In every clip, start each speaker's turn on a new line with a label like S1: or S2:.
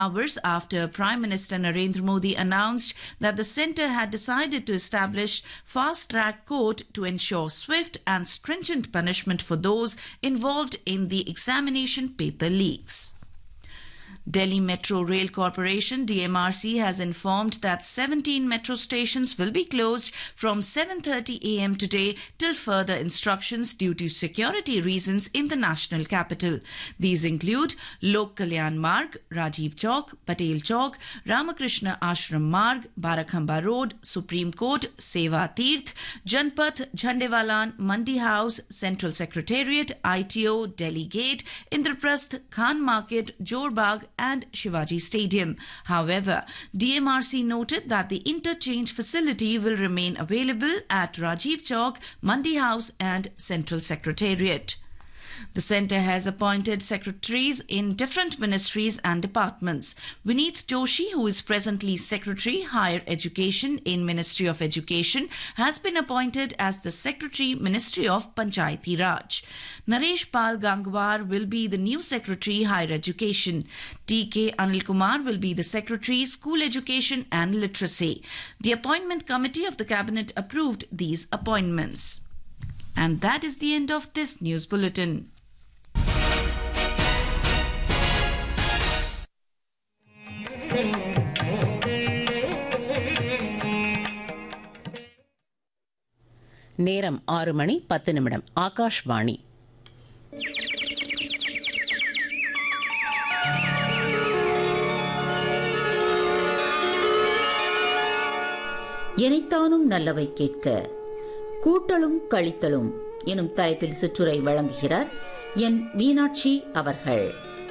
S1: hours after Prime Minister Narendra Modi announced that the centre had decided to establish fast-track court to ensure swift and stringent punishment for those involved in the examination paper leaks. Delhi Metro Rail Corporation DMRC has informed that 17 metro stations will be closed from 7:30 a.m. today till further instructions due to security reasons in the national capital. These include Lok Kalyan Marg, Rajiv Chowk, Patel Chowk, Ramakrishna Ashram Marg, Barakhamba Road, Supreme Court, Seva Tirth, Janpath, Jhandewalan, Mandi House, Central Secretariat, ITO, Delhi Gate, Indraprasth, Khan Market, Jorbagh and Shivaji Stadium. However, DMRC noted that the interchange facility will remain available at Rajiv Chowk, Mandi House and Central Secretariat. The centre has appointed secretaries in different ministries and departments. Vineet Joshi, who is presently Secretary Higher Education in Ministry of Education, has been appointed as the Secretary Ministry of Panchayati Raj. Naresh Pal Gangwar will be the new Secretary Higher Education. T.K. Anil Kumar will be the Secretary School Education and Literacy. The appointment committee of the Cabinet approved these appointments. And that is the end of this news bulletin.
S2: நேரம் 6 மணி 10 நிமிடம். ஆகாஷ்வாணி.
S3: எனைத்தானும் நல்லவை கேட்க கூட்டலும் கழித்தலும் எனும் தலைப்பில் சிற்றுரை வழங்குகிறார் என் மீனாட்சி அவர்கள்.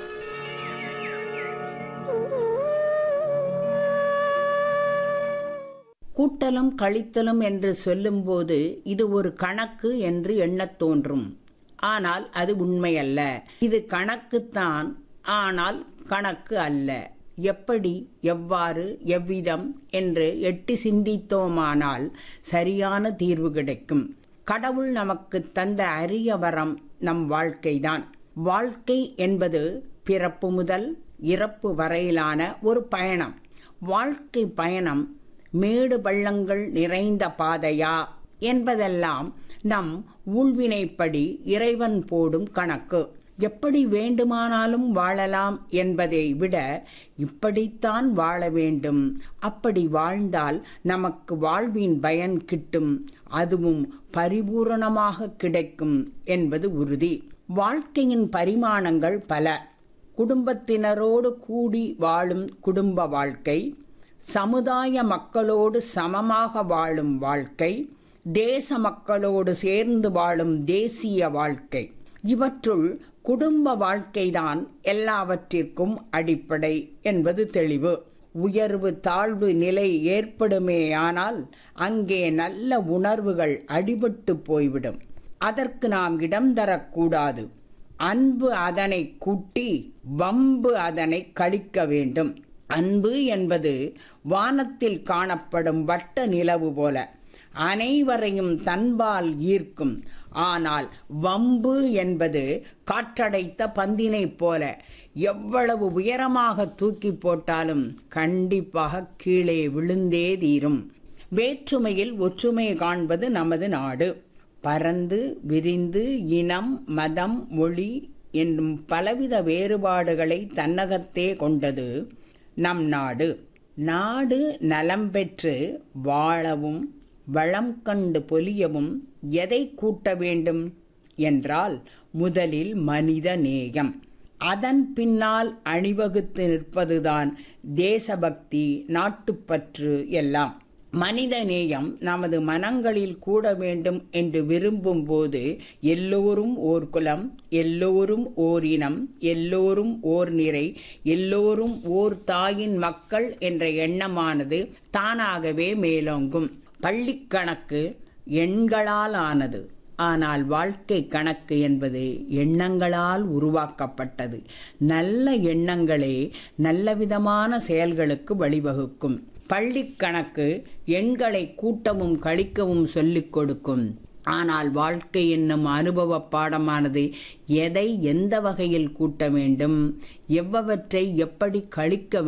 S4: கூட்டலும் கழித்தலும் என்று சொல்லும்போது இது ஒரு கணக்கு என்று எண்ணத் தோன்றும். ஆனால் அது உண்மையல்ல. இது கணக்குத்தான், ஆனால் கணக்கு அல்ல. எப்படி, எவ்வாறு, எவ்விதம் என்று எட்டி சிந்தித்தோமானால் சரியான தீர்வு கிடைக்கும். கடவுள் நமக்கு தந்த அரிய வரம் நம் வாழ்க்கைதான். வாழ்க்கை என்பது பிறப்பு முதல் இறப்பு வரையிலான ஒரு பயணம். வாழ்க்கை பயணம் மேடு பள்ளங்கள் நிறைந்த பாதையா என்பதெல்லாம் நம் ஊழ்வினைப்படி இறைவன் போடும் கணக்கு. எப்படி வேண்டுமானாலும் வாழலாம் என்பதை விட இப்படித்தான் வாழ வேண்டும். அப்படி வாழ்ந்தால் நமக்கு வாழ்வின் பயன் கிட்டும், அதுவும் பரிபூரணமாக கிடைக்கும் என்பது உறுதி. வாழ்க்கையின் பரிமாணங்கள் பல. குடும்பத்தினரோடு கூடி வாழும் குடும்ப வாழ்க்கை, சமுதாய மக்களோடு சமமாக வாழும் வாழ்க்கை, தேச மக்களோடு சேர்ந்து வாழும் தேசிய வாழ்க்கை. இவற்றுள் குடும்ப வாழ்க்கைதான் எல்லாவற்றிற்கும் அடிப்படை என்பது தெளிவு. உயர்வு தாழ்வு நிலை ஏற்படுமேயானால் அங்கே நல்ல உணர்வுகள் அடிபட்டு போய்விடும். அதற்கு நாம் இடம் தரக்கூடாது. அன்பு அதனை கூட்டி, வம்பு அதனை கழிக்க வேண்டும். அன்பு என்பது வானத்தில் காணப்படும் வட்ட நிலவு போல அனைவரையும் தன்பால் ஈர்க்கும். ஆனால் வம்பு என்பது காற்றடைத்த பந்தினை போல எவ்வளவு உயரமாக தூக்கி போட்டாலும் கண்டிப்பாக கீழே விழுந்தே தீரும். வேற்றுமையில் ஒற்றுமை காண்பது நமது நாடு. பரந்து விரிந்து இனம், மதம், மொழி என்னும் பலவித வேறுபாடுகளை தன்னகத்தே கொண்டது நம் நாடு. நாடு நலம் பெற்று வாழவும் வளம் கண்டு பொலியவும் எதை கூட்ட வேண்டும் என்றால் முதலில் மனித நேயம். அதன் பின்னால் அணிவகுத்து நிற்பதுதான் தேசபக்தி, நாட்டுப்பற்று எல்லாம். மனித நேயம் நமது மனங்களில் கூட வேண்டும் என்று விரும்பும் போது எல்லோரும் ஓர் குலம், எல்லோரும் ஓர் இனம், எல்லோரும் ஓர் நிறை, எல்லோரும் ஓர் தாயின் மக்கள் என்ற எண்ணமானது தானாகவே மேலோங்கும். பள்ளிக்கணக்கு எண்களால் ஆனது. ஆனால் வாழ்க்கை கணக்கு என்பது எண்ணங்களால் உருவாக்கப்பட்டது. நல்ல எண்ணங்களே நல்லவிதமான செயல்களுக்கு வழிவகுக்கும். பள்ளிக்கணக்கு எண்களை கூட்டவும் கழிக்கவும் சொல்லிக் கொடுக்கும். ஆனால் வாழ்க்கை என்னும் அனுபவ பாடமானது எதை எந்த வகையில் கூட்ட வேண்டும், எவ்வவற்றை எப்படி கழிக்க